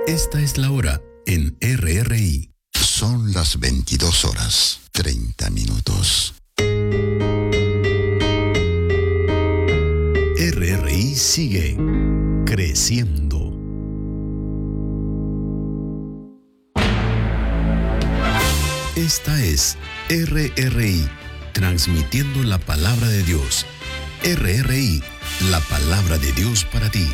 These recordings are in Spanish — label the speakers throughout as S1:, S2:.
S1: Esta es la hora en RRI.
S2: Son las 22:30.
S1: RRI sigue creciendo. Esta es RRI, transmitiendo la palabra de Dios. RRI, la palabra de Dios para ti.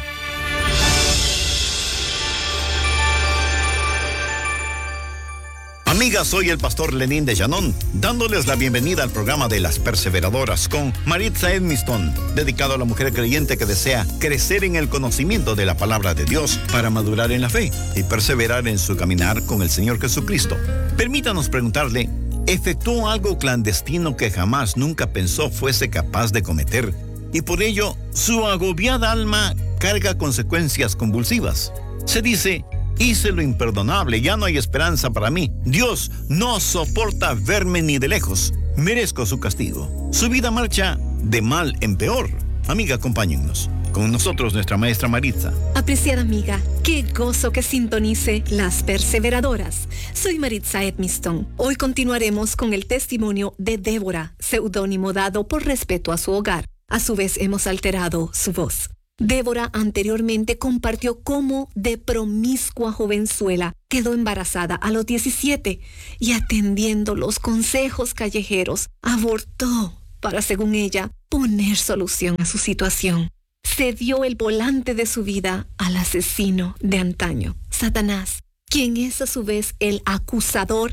S3: Amigas, soy el pastor Lenín de Llanón, dándoles la bienvenida al programa de Las Perseveradoras con Maritza Edmiston, dedicado a la mujer creyente que desea crecer en el conocimiento de la palabra de Dios para madurar en la fe y perseverar en su caminar con el Señor Jesucristo. Permítanos preguntarle, ¿efectuó algo clandestino que jamás nunca pensó fuese capaz de cometer? Y por ello, su agobiada alma carga consecuencias convulsivas. Se dice: hice lo imperdonable, ya no hay esperanza para mí. Dios no soporta verme ni de lejos. Merezco su castigo. Su vida marcha de mal en peor. Amiga, acompáñennos. Con nosotros nuestra maestra Maritza.
S4: Apreciada amiga, qué gozo que sintonice Las Perseveradoras. Soy Maritza Edmiston. Hoy continuaremos con el testimonio de Débora, seudónimo dado por respeto a su hogar. A su vez hemos alterado su voz. Débora anteriormente compartió cómo de promiscua jovenzuela quedó embarazada a los 17 y, atendiendo los consejos callejeros, abortó para, según ella, poner solución a su situación. Cedió el volante de su vida al asesino de antaño, Satanás, quien es a su vez el acosador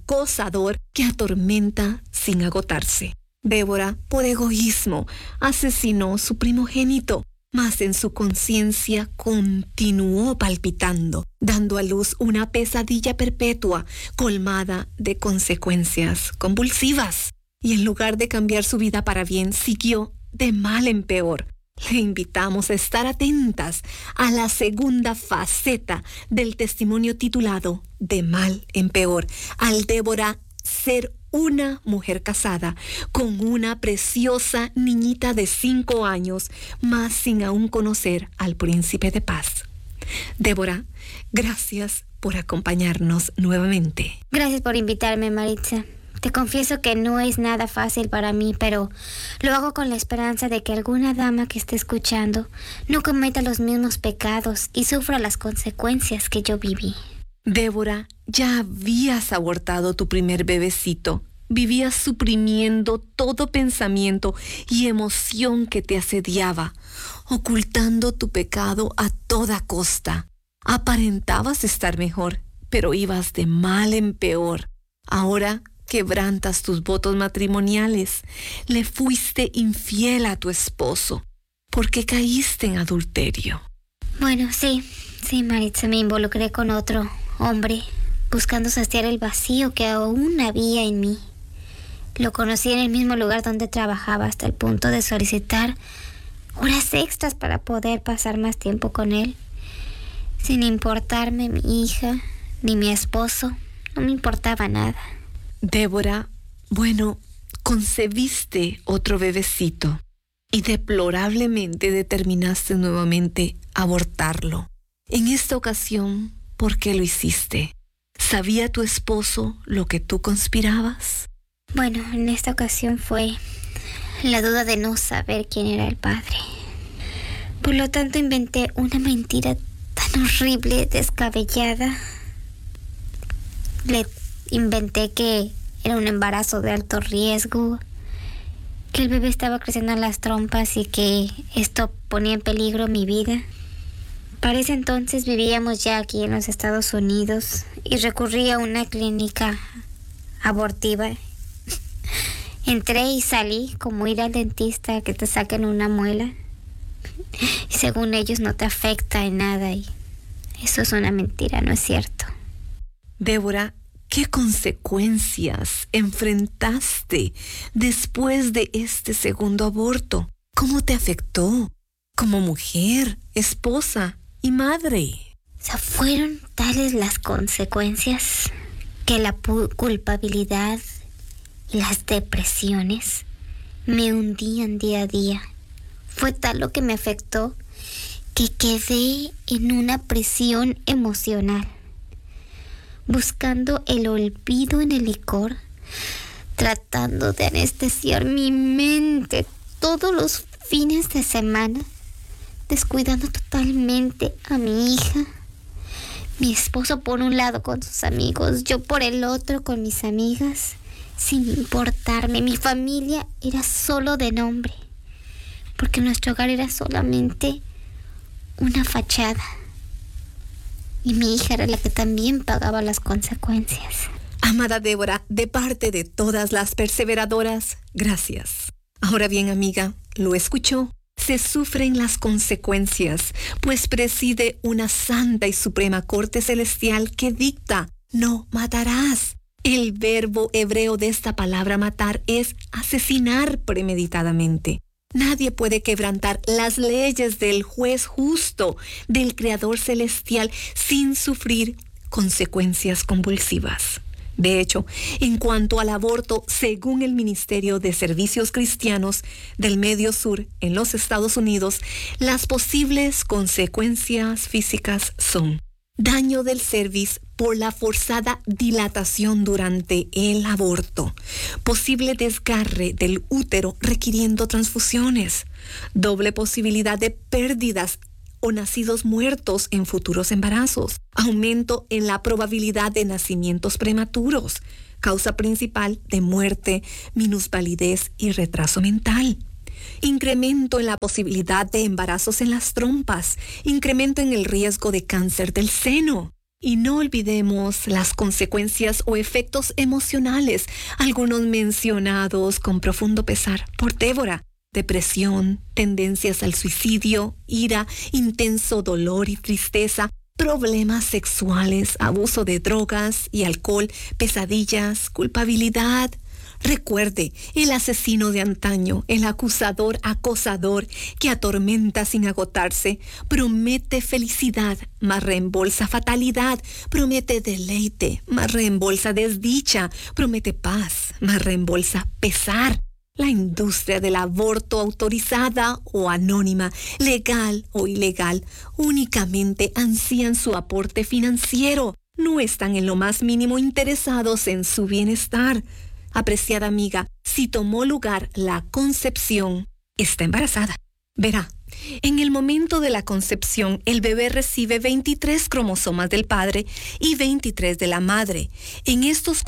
S4: que atormenta sin agotarse. Débora, por egoísmo, asesinó su primogénito, mas en su conciencia continuó palpitando, dando a luz una pesadilla perpetua, colmada de consecuencias convulsivas. Y en lugar de cambiar su vida para bien, siguió de mal en peor. Le invitamos a estar atentas a la segunda faceta del testimonio titulado De mal en peor, al Débora ser una mujer casada con una preciosa niñita de 5 años, mas sin aún conocer al príncipe de paz. Débora, gracias por acompañarnos nuevamente.
S5: Gracias por invitarme, Maritza. Te confieso que no es nada fácil para mí, pero lo hago con la esperanza de que alguna dama que esté escuchando no cometa los mismos pecados y sufra las consecuencias que yo viví.
S4: Débora, ya habías abortado tu primer bebecito. Vivías suprimiendo todo pensamiento y emoción que te asediaba, ocultando tu pecado a toda costa. Aparentabas estar mejor, pero ibas de mal en peor. Ahora quebrantas tus votos matrimoniales. Le fuiste infiel a tu esposo, porque caíste en adulterio.
S5: Bueno, sí, Maritza, me involucré con otro hombre, buscando saciar el vacío que aún había en mí. Lo conocí en el mismo lugar donde trabajaba, hasta el punto de solicitar horas extras para poder pasar más tiempo con él. Sin importarme mi hija ni mi esposo, no me importaba nada.
S4: Débora, bueno, concebiste otro bebecito y deplorablemente determinaste nuevamente abortarlo. En esta ocasión, ¿por qué lo hiciste? ¿Sabía tu esposo lo que tú conspirabas?
S5: Bueno, en esta ocasión fue la duda de no saber quién era el padre. Por lo tanto, inventé una mentira tan horrible, descabellada. Le inventé que era un embarazo de alto riesgo, que el bebé estaba creciendo en las trompas y que esto ponía en peligro mi vida. Para ese entonces vivíamos ya aquí en los Estados Unidos y recurrí a una clínica abortiva. Entré y salí como ir al dentista a que te saquen una muela. Y según ellos no te afecta en nada, y eso es una mentira, ¿no es cierto?
S4: Débora, ¿qué consecuencias enfrentaste después de este segundo aborto? ¿Cómo te afectó como mujer, esposa y madre?
S5: O sea, fueron tales las consecuencias que la culpabilidad y las depresiones me hundían día a día. Fue tal lo que me afectó que quedé en una prisión emocional, buscando el olvido en el licor, tratando de anestesiar mi mente todos los fines de semana, descuidando totalmente a mi hija. Mi esposo por un lado con sus amigos, yo por el otro con mis amigas, sin importarme. Mi familia era solo de nombre, porque nuestro hogar era solamente una fachada. Y mi hija era la que también pagaba las consecuencias.
S4: Amada Débora, de parte de todas las perseveradoras, gracias. Ahora bien, amiga, ¿lo escuchó? Se sufren las consecuencias, pues preside una santa y suprema corte celestial que dicta: no matarás. El verbo hebreo de esta palabra matar es asesinar premeditadamente. Nadie puede quebrantar las leyes del juez justo, del Creador celestial, sin sufrir consecuencias convulsivas. De hecho, en cuanto al aborto, según el Ministerio de Servicios Cristianos del Medio Sur en los Estados Unidos, las posibles consecuencias físicas son: daño del cervix por la forzada dilatación durante el aborto, posible desgarre del útero requiriendo transfusiones, doble posibilidad de pérdidas o nacidos muertos en futuros embarazos, aumento en la probabilidad de nacimientos prematuros, causa principal de muerte, minusvalidez y retraso mental. Incremento en la posibilidad de embarazos en las trompas, incremento en el riesgo de cáncer del seno. Y no olvidemos las consecuencias o efectos emocionales, algunos mencionados con profundo pesar por Débora: depresión, tendencias al suicidio, ira, intenso dolor y tristeza, problemas sexuales, abuso de drogas y alcohol, pesadillas, culpabilidad. Recuerde, el asesino de antaño, el acusador, acosador, que atormenta sin agotarse, promete felicidad, mas reembolsa fatalidad, promete deleite, mas reembolsa desdicha, promete paz, mas reembolsa pesar. La industria del aborto, autorizada o anónima, legal o ilegal, únicamente ansían su aporte financiero, no están en lo más mínimo interesados en su bienestar. Apreciada amiga, si tomó lugar la concepción, está embarazada. Verá, en el momento de la concepción, el bebé recibe 23 cromosomas del padre y 23 de la madre. En estos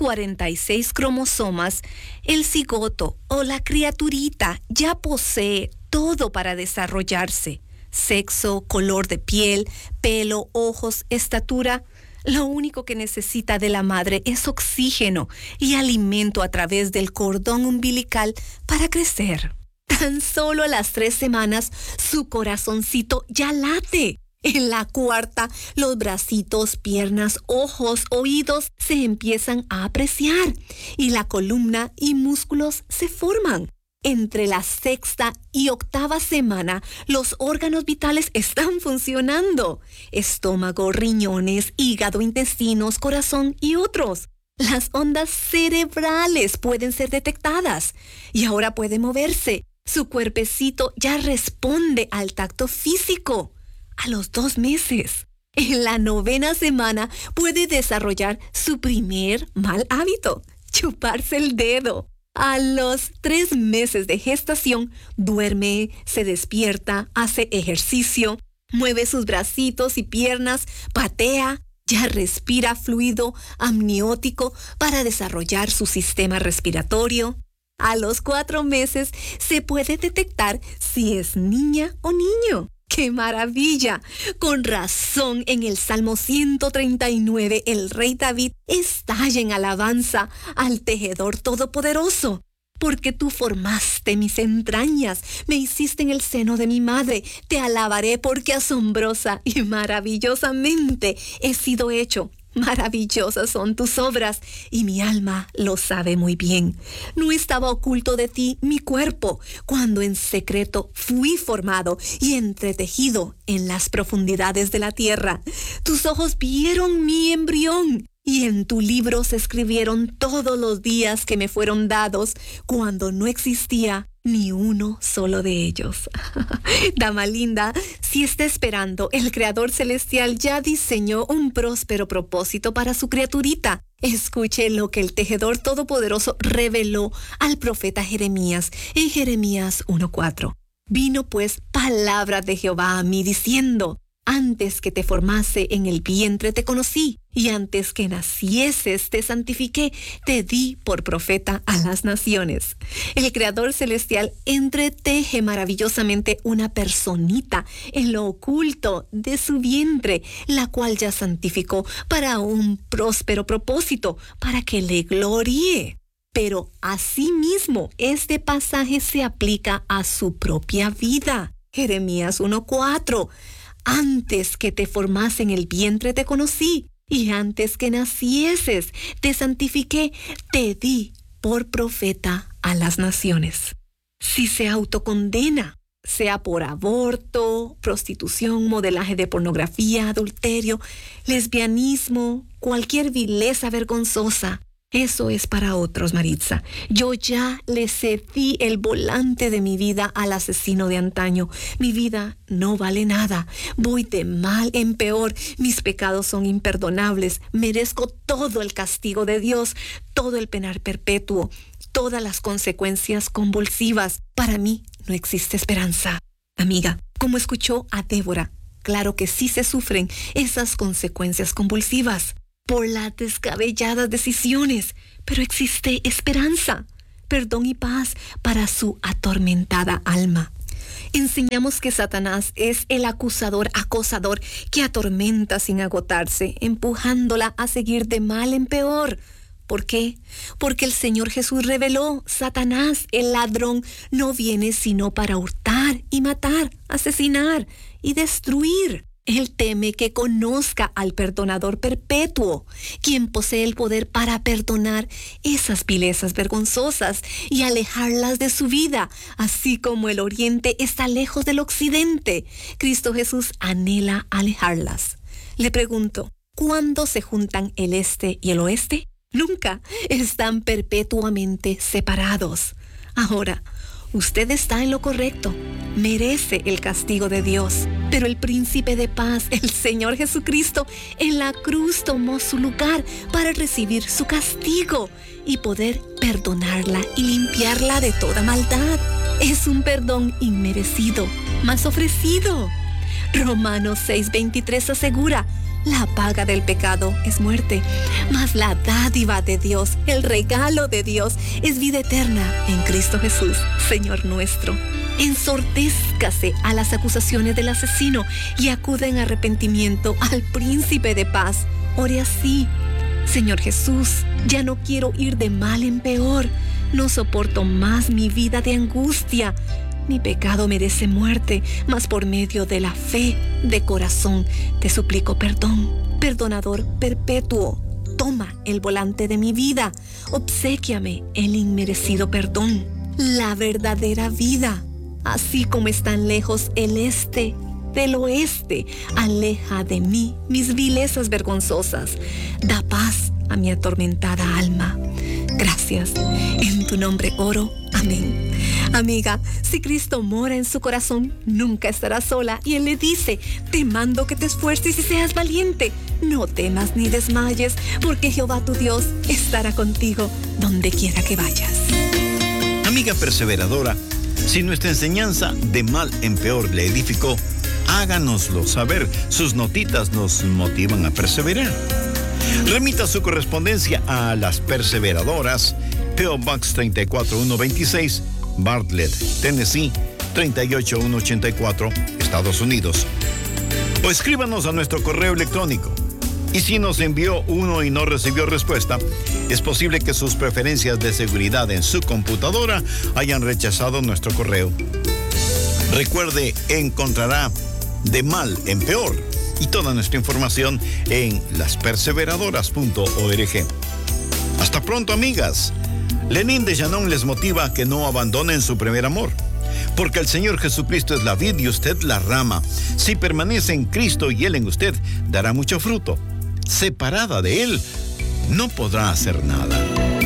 S4: 46 cromosomas, el cigoto o la criaturita ya posee todo para desarrollarse: sexo, color de piel, pelo, ojos, estatura. Lo único que necesita de la madre es oxígeno y alimento a través del cordón umbilical para crecer. Tan solo a las 3 semanas, su corazoncito ya late. En la cuarta, los bracitos, piernas, ojos, oídos se empiezan a apreciar y la columna y músculos se forman. Entre la 6ª y 8ª semana, los órganos vitales están funcionando: estómago, riñones, hígado, intestinos, corazón y otros. Las ondas cerebrales pueden ser detectadas y ahora puede moverse. Su cuerpecito ya responde al tacto físico. A los 2 meses, en la 9ª semana, puede desarrollar su primer mal hábito: chuparse el dedo. A los 3 meses de gestación, duerme, se despierta, hace ejercicio, mueve sus bracitos y piernas, patea, ya respira fluido amniótico para desarrollar su sistema respiratorio. A los 4 meses se puede detectar si es niña o niño. ¡Qué maravilla! Con razón, en el Salmo 139, el rey David estalla en alabanza al Tejedor Todopoderoso. Porque tú formaste mis entrañas, me hiciste en el seno de mi madre. Te alabaré porque asombrosa y maravillosamente he sido hecho. Maravillosas son tus obras, y mi alma lo sabe muy bien. No estaba oculto de ti mi cuerpo, cuando en secreto fui formado y entretejido en las profundidades de la tierra. Tus ojos vieron mi embrión, y en tu libro se escribieron todos los días que me fueron dados, cuando no existía ni uno solo de ellos. Dama linda, si está esperando, el Creador Celestial ya diseñó un próspero propósito para su criaturita. Escuche lo que el Tejedor Todopoderoso reveló al profeta Jeremías en Jeremías 1:4. Vino pues palabra de Jehová a mí diciendo: antes que te formase en el vientre te conocí, y antes que nacieses te santifiqué, te di por profeta a las naciones. El Creador Celestial entreteje maravillosamente una personita en lo oculto de su vientre, la cual ya santificó para un próspero propósito, para que le gloríe. Pero asimismo, este pasaje se aplica a su propia vida. Jeremías 1:4. Antes que te formase en el vientre te conocí, y antes que nacieses te santifiqué, te di por profeta a las naciones. Si se autocondena, sea por aborto, prostitución, modelaje de pornografía, adulterio, lesbianismo, cualquier vileza vergonzosa, eso es para otros, Maritza. Yo ya le cedí el volante de mi vida al asesino de antaño. Mi vida no vale nada. Voy de mal en peor. Mis pecados son imperdonables. Merezco todo el castigo de Dios, todo el penar perpetuo, todas las consecuencias convulsivas. Para mí no existe esperanza. Amiga, como escuchó a Débora, claro que sí se sufren esas consecuencias convulsivas por las descabelladas decisiones, pero existe esperanza, perdón y paz para su atormentada alma. Enseñamos que Satanás es el acosador que atormenta sin agotarse, empujándola a seguir de mal en peor. ¿Por qué? Porque el Señor Jesús reveló: Satanás, el ladrón, no viene sino para hurtar y matar, asesinar y destruir. Él teme que conozca al perdonador perpetuo, quien posee el poder para perdonar esas vilezas vergonzosas y alejarlas de su vida, así como el oriente está lejos del occidente. Cristo Jesús anhela alejarlas. Le pregunto, ¿cuándo se juntan el este y el oeste? Nunca. Están perpetuamente separados. Ahora, usted está en lo correcto. Merece el castigo de Dios. Pero el príncipe de paz, el Señor Jesucristo, en la cruz tomó su lugar para recibir su castigo y poder perdonarla y limpiarla de toda maldad. Es un perdón inmerecido, mas ofrecido. Romanos 6:23 asegura: la paga del pecado es muerte, mas la dádiva de Dios, el regalo de Dios, es vida eterna en Cristo Jesús, Señor nuestro. Ensordézcase a las acusaciones del asesino y acuda en arrepentimiento al príncipe de paz. Ore así: Señor Jesús, ya no quiero ir de mal en peor. No soporto más mi vida de angustia. Mi pecado merece muerte, mas por medio de la fe de corazón te suplico perdón. Perdonador perpetuo, toma el volante de mi vida. Obséquiame el inmerecido perdón, la verdadera vida. Así como están lejos el este del oeste, aleja de mí mis vilezas vergonzosas. Da paz a mi atormentada alma. Gracias. En tu nombre oro. Amén. Amiga, si Cristo mora en su corazón, nunca estará sola. Y Él le dice: te mando que te esfuerces y seas valiente. No temas ni desmayes, porque Jehová tu Dios estará contigo donde quiera que vayas.
S3: Amiga perseveradora, si nuestra enseñanza de mal en peor le edificó, háganoslo saber. Sus notitas nos motivan a perseverar. Remita su correspondencia a Las Perseveradoras, P.O. Box 34126, Bartlett, Tennessee 38184, Estados Unidos. O escríbanos a nuestro correo electrónico. Y si nos envió uno y no recibió respuesta, es posible que sus preferencias de seguridad en su computadora hayan rechazado nuestro correo. Recuerde, encontrará de mal en peor y toda nuestra información en lasperseveradoras.org. Hasta pronto, amigas. Lenín de Llanón les motiva a que no abandonen su primer amor, porque el Señor Jesucristo es la vid y usted la rama. Si permanece en Cristo y Él en usted, dará mucho fruto. Separada de Él, no podrá hacer nada.